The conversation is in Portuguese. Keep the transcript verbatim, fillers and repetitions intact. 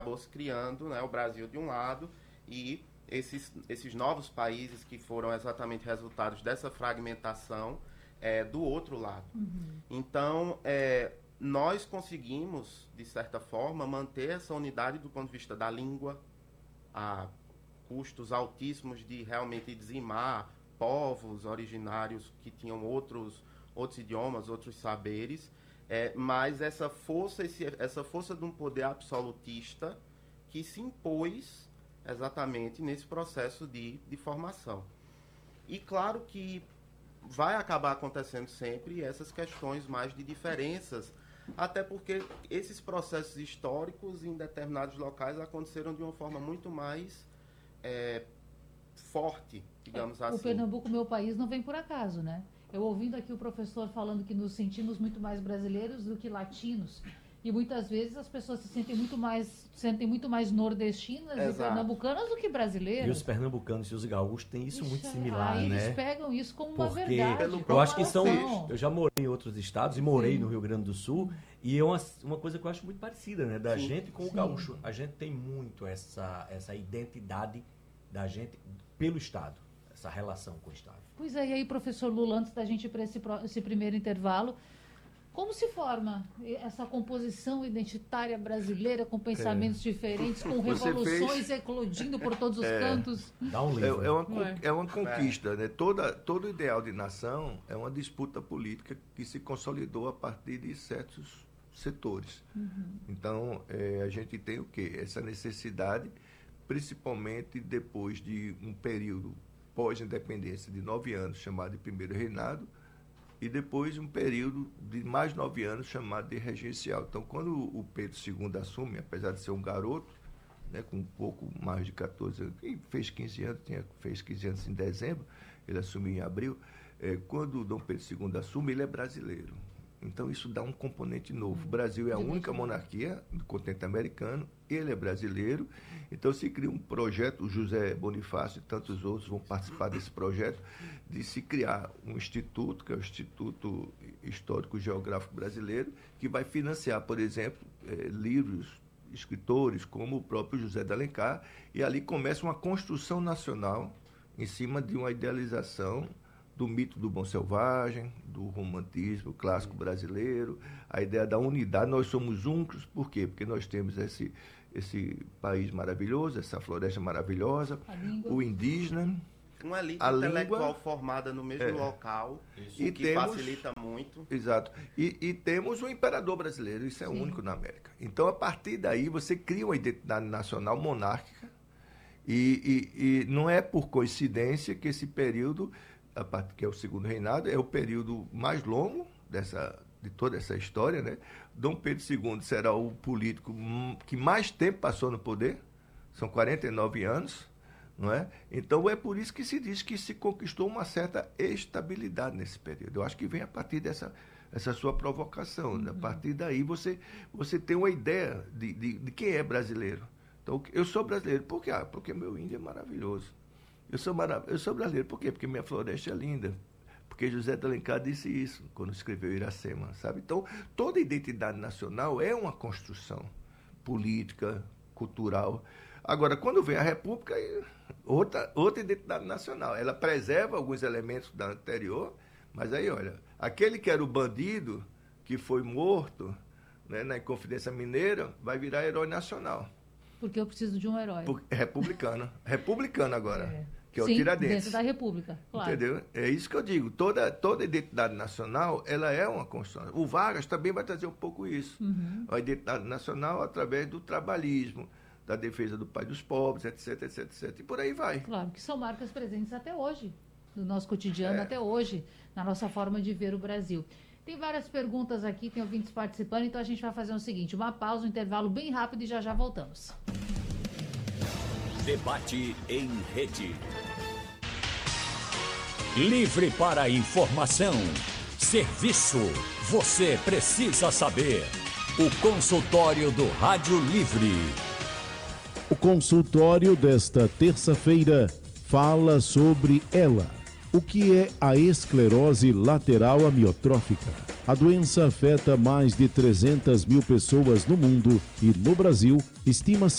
acabou se criando, né, o Brasil de um lado e esses, esses novos países que foram exatamente resultados dessa fragmentação é, do outro lado. Uhum. Então, é, nós conseguimos, de certa forma, manter essa unidade do ponto de vista da língua, a custos altíssimos de realmente dizimar povos originários que tinham outros, outros idiomas, outros saberes, é, mas essa força, esse, essa força de um poder absolutista que se impôs exatamente nesse processo de, de formação. E claro que vai acabar acontecendo sempre essas questões mais de diferenças, até porque esses processos históricos em determinados locais aconteceram de uma forma muito mais é, forte, digamos é, assim. O Pernambuco, meu país, não vem por acaso, né? Eu ouvindo aqui o professor falando que nos sentimos muito mais brasileiros do que latinos. E muitas vezes as pessoas se sentem muito mais, sentem muito mais nordestinas Exato. E pernambucanas do que brasileiras. E os pernambucanos e os gaúchos têm isso Ixi, muito similar, aí né? Eles pegam isso como Porque uma verdade. Eu acho que são... Eu já morei em outros estados e morei Sim. no Rio Grande do Sul. Hum. E é uma, uma coisa que eu acho muito parecida, né? Da Sim. gente com Sim. o gaúcho. A gente tem muito essa, essa identidade da gente pelo estado. Essa relação com o estado. Pois é, e aí, professor Lula, antes da gente ir para esse, esse primeiro intervalo, como se forma essa composição identitária brasileira com pensamentos é. diferentes, com revoluções fez... eclodindo por todos os é. cantos? Dá um livro. É, é, uma, é uma conquista, né? Toda, todo ideal de nação é uma disputa política que se consolidou a partir de certos setores. Uhum. Então, é, a gente tem o quê? Essa necessidade, principalmente depois de um período pós-independência de nove anos, chamado de Primeiro Reinado, e depois um período de mais nove anos chamado de regencial. Então, quando o Pedro segundo assume, apesar de ser um garoto, né, com um pouco mais de catorze anos, e fez quinze anos, tinha, fez quinze anos em dezembro, ele assumiu em abril, é, quando o Dom Pedro segundo assume, ele é brasileiro. Então, isso dá um componente novo. O Brasil é a única monarquia do continente americano, ele é brasileiro, então se cria um projeto, o José Bonifácio e tantos outros vão participar desse projeto, de se criar um instituto, que é o Instituto Histórico Geográfico Brasileiro, que vai financiar, por exemplo, eh, livros, escritores, como o próprio José de Alencar, e ali começa uma construção nacional em cima de uma idealização do mito do bom selvagem, do romantismo clássico brasileiro, a ideia da unidade. Nós somos únicos, por quê? Porque nós temos esse, esse país maravilhoso, essa floresta maravilhosa, o indígena, uma elite a intelectual língua, formada no mesmo é, local, e o que temos, facilita muito. Exato. E, e temos o imperador brasileiro, isso é Sim. único na América. Então, a partir daí, você cria uma identidade nacional monárquica, e, e, e não é por coincidência que esse período, a parte que é o segundo reinado, é o período mais longo dessa, de toda essa história, né? Dom Pedro segundo será o político que mais tempo passou no poder, são quarenta e nove anos, não é? Então é por isso que se diz que se conquistou uma certa estabilidade nesse período. Eu acho que vem a partir dessa essa sua provocação, uhum. A partir daí você, você tem uma ideia de, de, de quem é brasileiro. Então, eu sou brasileiro, por quê? Ah, porque meu índio é maravilhoso. Eu sou, marav- eu sou brasileiro, por quê? Porque minha floresta é linda. Porque José de Alencar disse isso quando escreveu Iracema, sabe? Então, toda identidade nacional é uma construção política, cultural. Agora, quando vem a República, outra, outra identidade nacional. Ela preserva alguns elementos da anterior, mas aí, olha, aquele que era o bandido, que foi morto, né, na Inconfidência Mineira, vai virar herói nacional. Porque eu preciso de um herói. Por, republicano. Republicano agora. É. Que é Sim, o Tiradentes. Dentro da República, claro. Entendeu? É isso que eu digo. Toda, toda identidade nacional, ela é uma construção. O Vargas também vai trazer um pouco isso. Uhum. A identidade nacional através do trabalhismo, da defesa do pai dos pobres, etc, etc, etc. E por aí vai. Claro, que são marcas presentes até hoje, no nosso cotidiano, é. até hoje, na nossa forma de ver o Brasil. Tem várias perguntas aqui, tem ouvintes participando, então a gente vai fazer o seguinte, uma pausa, um intervalo bem rápido e já já voltamos. Debate em rede. Livre para informação. Serviço. Você precisa saber. O consultório do Rádio Livre. O consultório desta terça-feira fala sobre ela. O que é a esclerose lateral amiotrófica? A doença afeta mais de trezentas mil pessoas no mundo e no Brasil estima-se